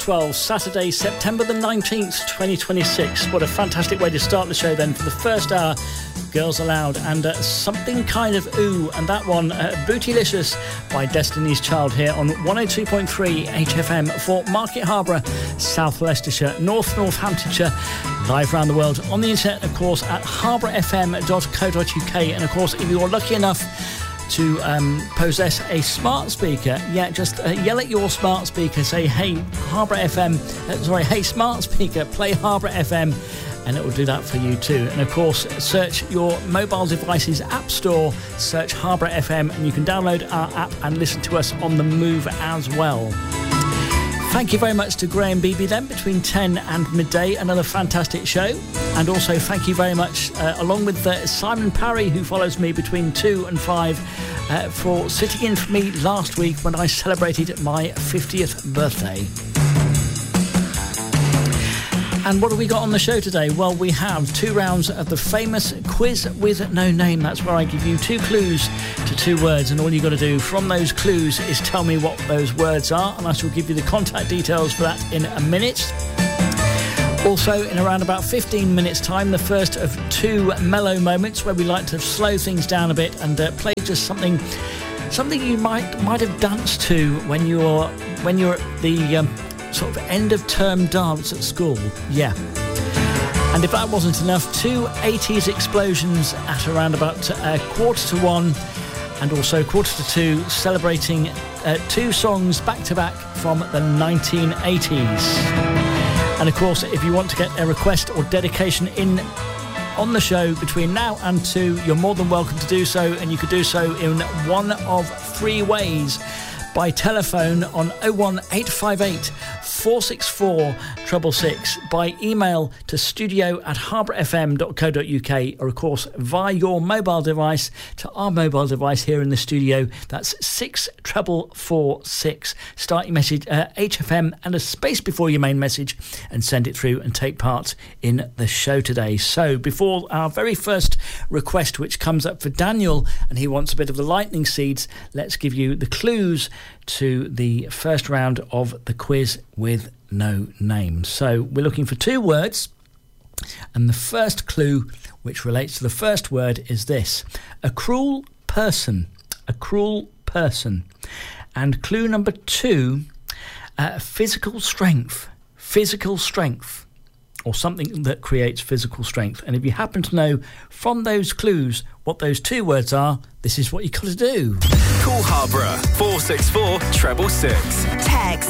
12, Saturday, September the 19th, 2026. What a fantastic way to start the show then for the first hour. Girls Aloud and Something Kind of Ooh, and that one, Bootylicious by Destiny's Child here on 102.3 HFM for Market Harborough, South Leicestershire, North Northamptonshire, live around the world on the internet, of course, at harbourfm.co.uk. And of course, if you're lucky enough to possess a smart speaker, just yell at your smart speaker, say, hey, hey, smart speaker, play Harbour FM, and it will do that for you too. And of course, search your mobile device's app store, search Harbour FM, and you can download our app and listen to us on the move as well. Thank you very much to Graham Beebe then, between 10 and midday, another fantastic show. And also thank you very much, along with Simon Parry, who follows me between 2 and 5, for sitting in for me last week when I celebrated my 50th birthday. And what have we got on the show today? Well, we have 2 rounds of the famous Quiz with No Name. That's where I give you 2 clues to 2 words, and all you've got to do from those clues is tell me what those words are, and I shall give you the contact details for that in a minute. Also, in around about 15 minutes' time, the first of 2 mellow moments where we like to slow things down a bit and play just something you might have danced to when you're at the sort of end of term dance at school. Yeah. And if that wasn't enough, 2 80s explosions at around about 1:45 and also 1:45, celebrating 2 songs back to back from the 1980s. And of course, if you want to get a request or dedication in on the show between now and 2, you're more than welcome to do so, and you could do so in one of 3 ways: by telephone on 01858 464 666, by email to studio@harbourfm.co.uk, or of course via your mobile device to our mobile device here in the studio. That's 64446. Start your message HFM and a space before your main message, and send it through and take part in the show today. So before our very first request, which comes up for Daniel, and he wants a bit of the lightning seeds, let's give you the clues to the first round of the Quiz with No Name. So we're looking for 2 words, and the first clue, which relates to the first word, is this: a cruel person. A cruel person. And clue number 2, physical strength. Physical strength, or something that creates physical strength. And if you happen to know from those clues what those 2 words are, this is what you've got to do. Call Harborough 464 666. Text